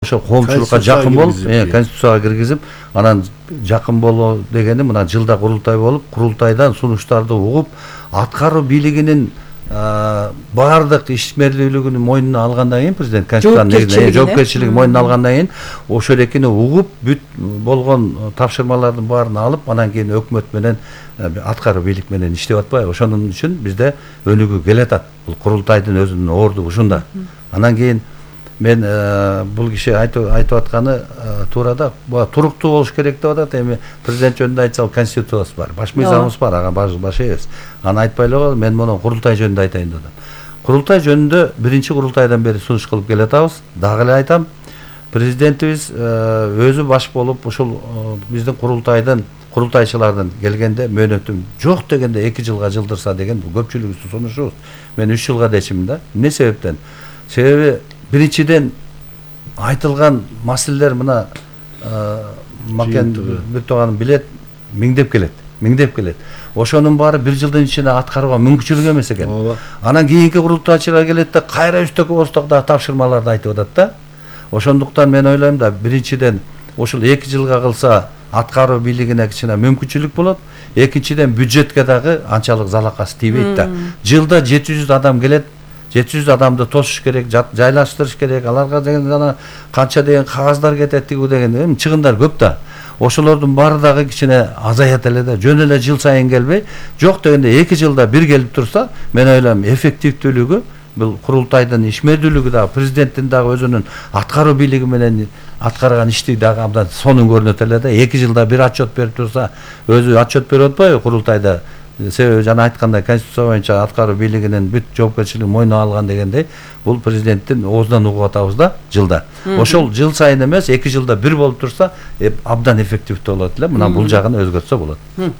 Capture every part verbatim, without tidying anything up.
ошол коомчулукка жакын болуп, конституцияга киргизип, анан жакын болуу дегенде мына жылда курултай болуп, курултайдан сунуштарды угуп, аткаруу бийлигинин баардык ишмерлүүлүгүн мойнуна алгандан кийин президент конституциянын жоопкерчилигин мойнуна алгандан кийин ошол экини угуп, бүт болгон тапшырмалардын баарын алып, анан кийин өкмөт менен аткаруу бийлик менен иштеп атпайбы? Ошонун үчүн бизде өнүгүү келатат. Бул курултайдын өзүнүн орду ушунда. Анан кийин мен бул киши айтып атканы туура да. Туруктуу болуш керек деп атат. Эми президент жөнүндө айтса, конституциябыз бар, баш мыйзамыбыз бар, ага баш эбиз. Аны айтпай эле мен муну курултай жөнүндө айтайын дедим. Курултай жөнүндө биринчи курултайдан бери сунуш кылып келатабыз. Дагы эле айтам, президентибиз өзү баш болуп ушул биздин курултайдын курултайчылардын келгенде мөөнөтүн жок дегенде эки жылга жылдырса деген бул көпчүлүгүбүздүн сунушубуз. Мен үч жылга дечимин да. Эмне себептен? Себеби биринчиден айтылган маселелер мына Макен Бектурганов билет, миңдеп келет, миңдеп келет. Ошонун баары бир жылдын ичинде аткарууга мүмкүнчүлүк эмес экен. Анан кийинки курултайчылар келет да кайра үстөккө бостокдагы тапшырмаларды айтып атат да. Ошондуктан мен ойлойм да, биринчиден ошол эки жылга кылса аткаруу бийлигине кичине мүмкүнчүлүк болот. Экинчиден бюджетке дагы анчалык залакасы тийбейт да. Жылда жети жүз адам келет. жети жүз адамды тосуш керек, жайлаштырыш керек, аларга деген жана канча деген кагаздар кетет тигүү деген чыгындар көп да. Ошолордун баары дагы кичине азаят эле да. Жөн эле жыл сайын келбей, жок дегенде эки жылда бир келип турса, мен ойлойм эффективдүүлүгү, бул курултайдын ишмердүүлүгү дагы, президенттин дагы өзүнүн аткаруу бийлиги менен аткарган ишти дагы абдан сонун көрүнөт эле да. эки жылда бир отчет берип турса, өзү отчет берип атпайбы курултайда? Себеби жана айткандай конституция боюнча аткаруу бийлигинин бүт жоопкерчилигин мойнуна алган дегендей, бул президенттин оозунан угуп атабыз да жылда. Ошол жыл сайын эмес, эки жылда бир болуп турса, абдан эффективдүү болот эле. Мына бул жагын өзгөртсө болот.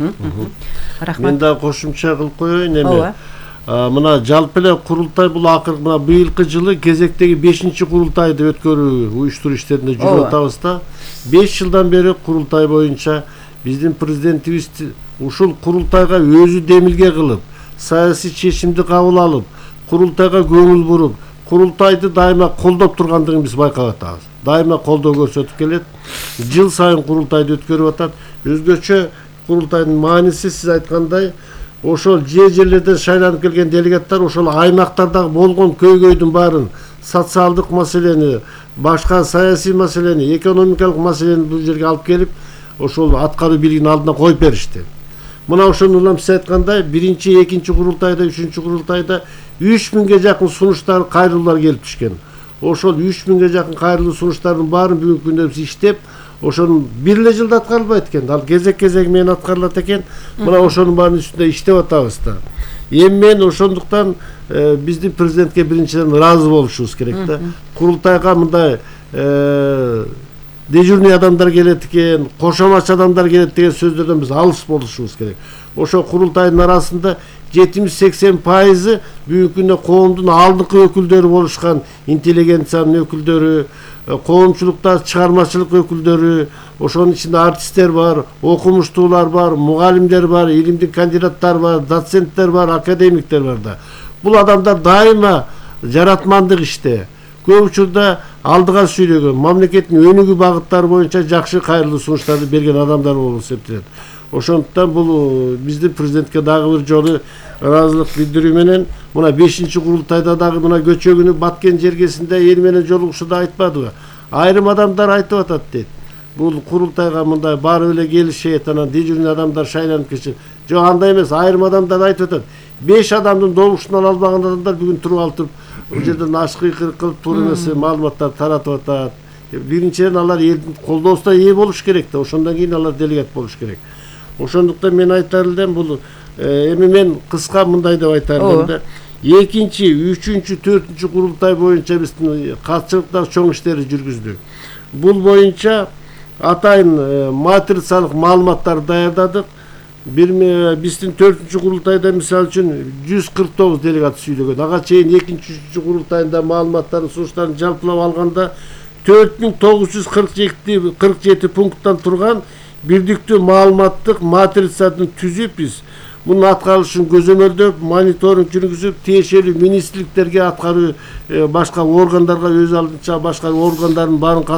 Рахмат. Мен да кошумча кылып коеюн эми. Мына жалпы эле курултай бул акыркы мына быйылкы жылы кезектеги бешинчи курултайды өткөрүү уюштуруу иштеринде жүрүп атабыз да. беш жылдан бери курултай боюнча биздин президентибиз ушул курултайга өзү демилге кылып, саясий чечимди кабыл алып, курултайга көңүл буруп, курултайды дайыма колдоп тургандыгын биз байкап атабыз. Дайыма колдоо көрсөтүп келет. Жыл сайын курултайды өткөрүп атат. Өзгөчө курултайдын мааниси сиз айткандай, ошол жер-жерлерден шайланып келген делегаттар ошол аймактардагы болгон көйгөйдүн баарын, социалдык маселени, башка саясий маселени, экономикалык маселени бул жерге алып келип, ошол аткаруу бийлигинин алдына коюп беришти. Мына ошону улам сиз айткандай, биринчи, экинчи курултайда, үчүнчү курултайда үч миңге жакын сунуштар, кайрылуулар келип түшкөн. Ошол үч миңге жакын кайрылуу сунуштардын баарын бүгүнкү күндө биз иштеп, ошонун бир эле жылда аткарылбайт экен. Ал кезек-кезеги менен аткарылат экен. Мына ошонун баарын үстүндө иштеп атабыз да. Эми мен ошондуктан биздин президентке биринчиден ыраазы болушубуз керек да. Курултайга мындай дежурный адамдар келет экен, кошомач адамдар келет деген сөздөрдөн биз алыс болушубуз керек. Ошо курултайдын арасында жетимиш сексен пайызы бүгүнкү күндө коомдун алдыңкы өкүлдөрү болушкан, интеллигенциянын өкүлдөрү, коомчулукта чыгармачылык өкүлдөрү, ошонун ичинде артисттер бар, окумуштуулар бар, мугалимдер бар, илимдик кандидаттар бар, доценттер бар, академиктер бар да. Бул адамдар дайыма жаратмандык иште, көп учурда алдыга сүйлөгөн, мамлекеттин өнүгүү багыттары боюнча жакшы кайрылуу сунуштарды берген адамдар болуп эсептелет. Ошондуктан бул биздин президентке дагы бир жолу ыраазылык билдирүү менен мына бешинчи курултайда дагы мына көчөгүнү Баткен жергесинде эл менен жолугушууда айтпадыбы? Айрым адамдар айтып атат дейт. Бул курултайга мындай барып эле келишет, анан дежурный адамдар шайланып кетишет. Жок, андай эмес, айрым адамдар айтып атат. беш адамдын добушун ала албаган адамдар бүгүн туруп алып туруп бул жерден ашкыйкырык кылып туура эмес маалыматтар таратып атат. Биринчиден алар элдин колдоосуна ээ болуш керек да, ошондон кийин алар делегат болуш керек. Ошондуктан мен айтар элем, бул эми мен кыска мындай деп айтар элем да. Экинчи, үчүнчү, төртүнчү курултай боюнча биздин катчылыктар чоң иштери жүргүздү. Бул боюнча атайын матрицалык маалыматтар даярдадык. Биздин төртүнчү курултайда мисалы үчүн жүз кырк тогуз делегат сүйлөгөн. Ага чейин экинчи, үчүнчү курултайында маалыматтарын, сунуштарын жалпылап алганда төрт миң тогуз жүз кырк жети пункттан турган бирдиктүү маалыматтык матрицаны түзүп биз мунун аткарылышын көзөмөлдөп, мониторинг жүргүзүп, тиешелүү министрликтерге, аткаруу башка органдарга, өз алдынча башка органдардын баарын